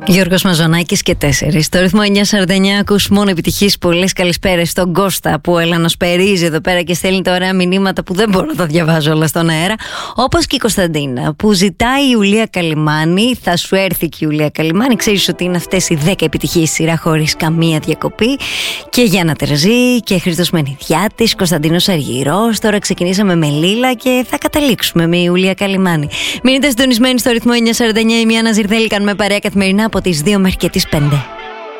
Γιώργος Μαζονάκης και 4. Στο ρυθμό 949 ακούς μόνο επιτυχείς. Πολλές καλησπέρες στον Κώστα που ελανοσπερίζει εδώ πέρα και στέλνει τα ωραία μηνύματα που δεν μπορώ να τα διαβάζω όλα στον αέρα. Όπως και η Κωνσταντίνα που ζητάει η Ιουλία Καλυμάνη. Θα σου έρθει και η Ιουλία Καλυμάνη. Ξέρεις ότι είναι αυτές οι 10 επιτυχίες σειρά χωρίς καμία διακοπή. Και Γιάννα Τερζή και Χρήστος Μενιδιάτης, Κωνσταντίνος Αργυρός. Τώρα ξεκινήσαμε με Λίλα και θα καταλήξουμε με Ιουλία Καλυμάνη. Μείνετε συντονισμένοι στο ρυθμό 949. Η Μιάννα Ζυρδέλη κάνουμε παρέα καθημερινά από τις 2 μέχρι και τις 5.